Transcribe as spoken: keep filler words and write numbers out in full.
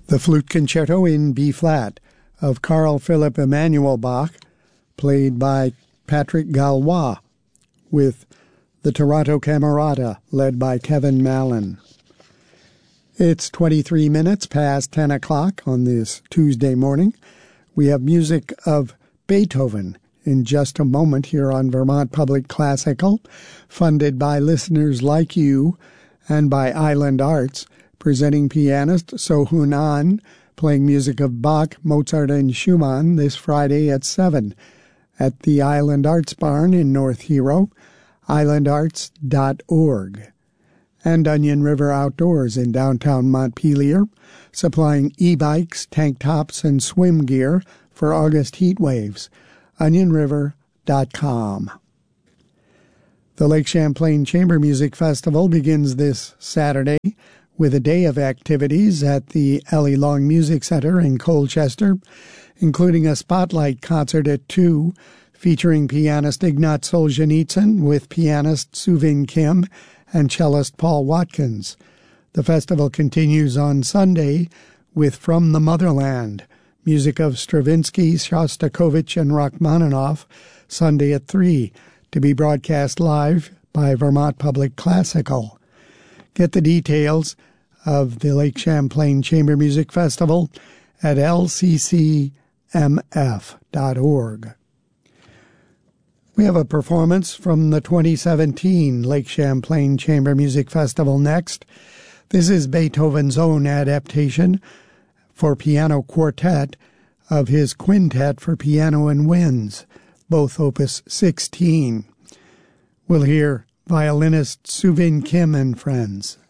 The Flute Concerto in B-flat of Carl Philipp Emanuel Bach, played by Patrick Gallois, with the Toronto Camerata, led by Kevin Mallon. It's twenty-three minutes past ten o'clock on this Tuesday morning. We have music of Beethoven in just a moment here on Vermont Public Classical, funded by listeners like you and by Island Arts, presenting pianist Sohun Ahn, playing music of Bach, Mozart, and Schumann this Friday at seven at the Island Arts Barn in North Hero, island arts dot org. And Onion River Outdoors in downtown Montpelier, supplying e-bikes, tank tops, and swim gear for August heat waves. onion river dot com. The Lake Champlain Chamber Music Festival begins this Saturday with a day of activities at the Ellie Long Music Center in Colchester, including a spotlight concert at two, featuring pianist Ignat Solzhenitsyn with pianist Suvin Kim and cellist Paul Watkins. The festival continues on Sunday with From the Motherland, music of Stravinsky, Shostakovich, and Rachmaninoff, Sunday at three, to be broadcast live by Vermont Public Classical. Get the details of the Lake Champlain Chamber Music Festival at l c c m f dot org. We have a performance from the twenty seventeen Lake Champlain Chamber Music Festival next. This is Beethoven's own adaptation for piano quartet of his quintet for piano and winds, both opus sixteen. We'll hear violinist Suvin Kim and friends.